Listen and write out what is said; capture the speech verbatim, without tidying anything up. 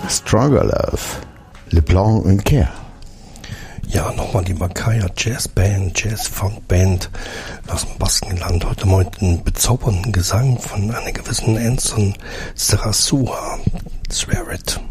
Stronger Love, Le Blanc und Care. Ja, nochmal die Makaya Jazz Band, Jazz Funk Band aus dem Baskenland. Heute mal den bezaubernden Gesang von einer gewissen Anson Serasua. Swear it.